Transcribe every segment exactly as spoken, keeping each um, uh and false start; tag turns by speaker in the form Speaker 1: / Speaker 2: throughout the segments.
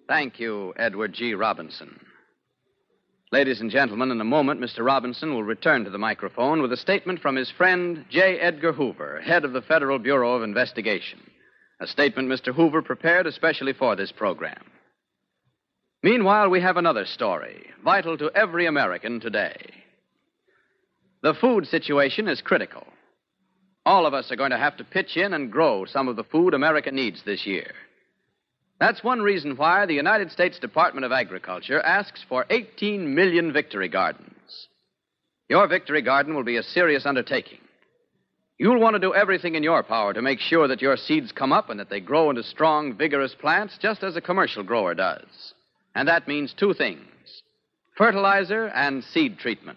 Speaker 1: Thank you, Edward G. Robinson. Ladies and gentlemen, in a moment, Mister Robinson will return to the microphone with a statement from his friend, J. Edgar Hoover, head of the Federal Bureau of Investigation. A statement Mister Hoover prepared especially for this program. Meanwhile, we have another story, vital to every American today. The food situation is critical. All of us are going to have to pitch in and grow some of the food America needs this year. That's one reason why the United States Department of Agriculture asks for eighteen million victory gardens. Your victory garden will be a serious undertaking. You'll want to do everything in your power to make sure that your seeds come up and that they grow into strong, vigorous plants, just as a commercial grower does. And that means two things: fertilizer and seed treatment.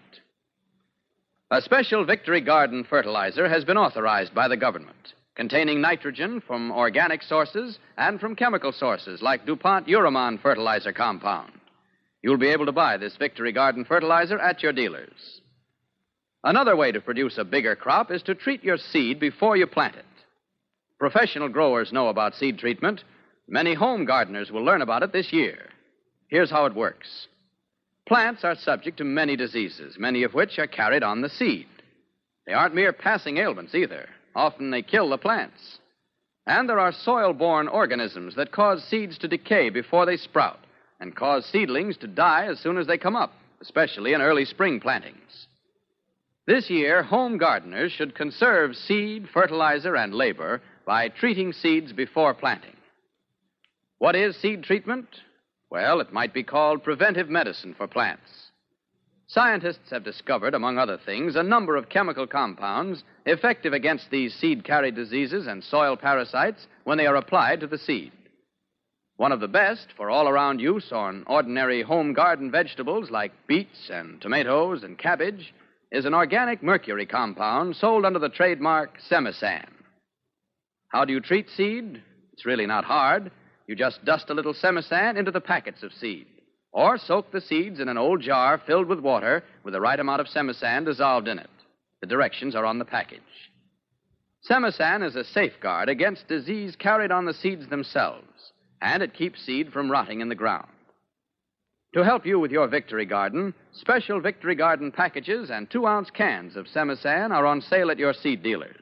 Speaker 1: A special victory garden fertilizer has been authorized by the government, containing nitrogen from organic sources and from chemical sources like DuPont Uramon fertilizer compound. You'll be able to buy this victory garden fertilizer at your dealers. Another way to produce a bigger crop is to treat your seed before you plant it. Professional growers know about seed treatment. Many home gardeners will learn about it this year. Here's how it works. Plants are subject to many diseases, many of which are carried on the seed. They aren't mere passing ailments either. Often they kill the plants. And there are soil-borne organisms that cause seeds to decay before they sprout and cause seedlings to die as soon as they come up, especially in early spring plantings. This year, home gardeners should conserve seed, fertilizer, and labor by treating seeds before planting. What is seed treatment? Well, it might be called preventive medicine for plants. Scientists have discovered, among other things, a number of chemical compounds effective against these seed-carried diseases and soil parasites when they are applied to the seed. One of the best for all-around use on ordinary home garden vegetables like beets and tomatoes and cabbage is an organic mercury compound sold under the trademark Semisan. How do you treat seed? It's really not hard. You just dust a little Semisan into the packets of seed, or soak the seeds in an old jar filled with water with the right amount of Semisan dissolved in it. The directions are on the package. Semisan is a safeguard against disease carried on the seeds themselves, and it keeps seed from rotting in the ground. To help you with your victory garden, special victory garden packages and two-ounce cans of Semisan are on sale at your seed dealers.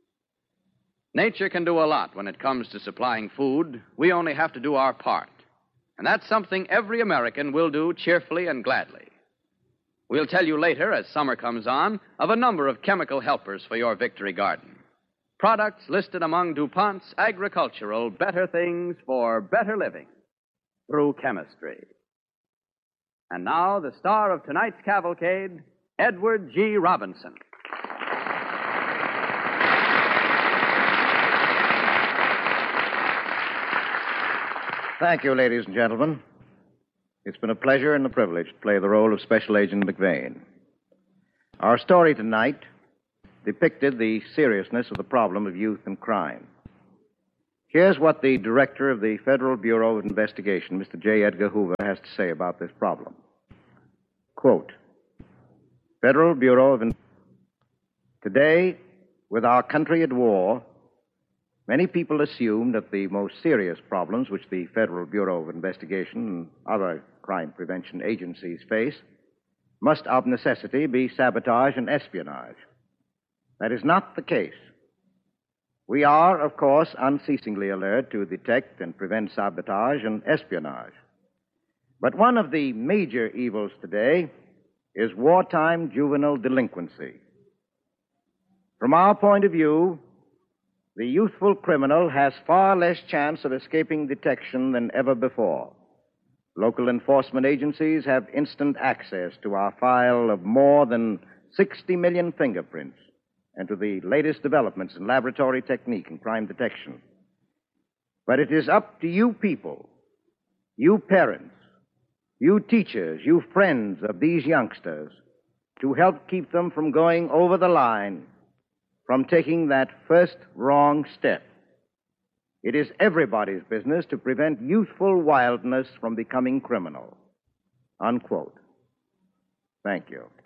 Speaker 1: Nature can do a lot when it comes to supplying food. We only have to do our part. And that's something every American will do cheerfully and gladly. We'll tell you later, as summer comes on, of a number of chemical helpers for your victory garden. Products listed among DuPont's agricultural better things for better living through chemistry. And now, the star of tonight's cavalcade, Edward G. Robinson.
Speaker 2: Thank you, ladies and gentlemen. It's been a pleasure and a privilege to play the role of Special Agent McVane. Our story tonight depicted the seriousness of the problem of youth and crime. Here's what the director of the Federal Bureau of Investigation, Mister J. Edgar Hoover, has to say about this problem. Quote, Federal Bureau of Investigation. Today, with our country at war, many people assume that the most serious problems which the Federal Bureau of Investigation and other crime prevention agencies face must of necessity be sabotage and espionage. That is not the case. We are, of course, unceasingly alert to detect and prevent sabotage and espionage. But one of the major evils today is wartime juvenile delinquency. From our point of view, the youthful criminal has far less chance of escaping detection than ever before. Local enforcement agencies have instant access to our file of more than sixty million fingerprints and to the latest developments in laboratory technique and crime detection. But it is up to you people, you parents, you teachers, you friends of these youngsters, to help keep them from going over the line, from taking that first wrong step. It is everybody's business to prevent youthful wildness from becoming criminal. Unquote. Thank you.